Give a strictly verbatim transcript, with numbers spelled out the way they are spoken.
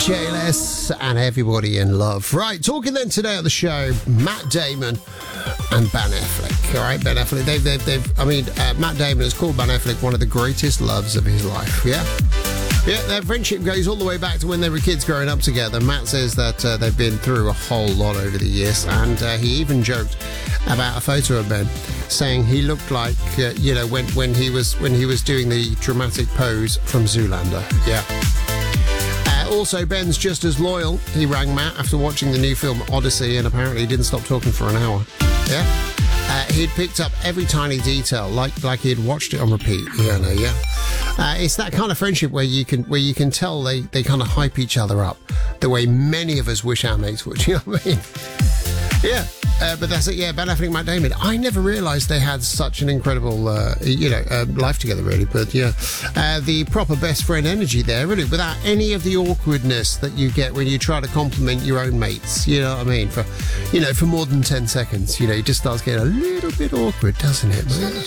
J-Less and Everybody in Love. Right, talking then today on the show, Matt Damon and Ben Affleck. All right, Ben Affleck, they've, they've, they've I mean, uh, Matt Damon has called Ben Affleck one of the greatest loves of his life, yeah? Yeah, their friendship goes all the way back to when they were kids growing up together. Matt says that uh, they've been through a whole lot over the years, and uh, he even joked about a photo of Ben, saying he looked like, uh, you know, when, when he was when he was doing the dramatic pose from Zoolander. Yeah. Uh, also, Ben's just as loyal. He rang Matt after watching the new film Odyssey, and apparently he didn't stop talking for an hour. Yeah. Uh, he'd picked up every tiny detail, like like he'd watched it on repeat. Yeah, no, yeah. Uh, it's that kind of friendship where you can where you can tell they, they kind of hype each other up the way many of us wish our mates would. You know what I mean? Yeah. Uh, but that's it, yeah, Ben Affleck and Matt Damon. I never realised they had such an incredible, uh, you know, uh, life together, really. But, yeah, uh, the proper best friend energy there, really, without any of the awkwardness that you get when you try to compliment your own mates. You know what I mean? For, you know, for more than ten seconds, you know, it just starts getting a little bit awkward, doesn't it?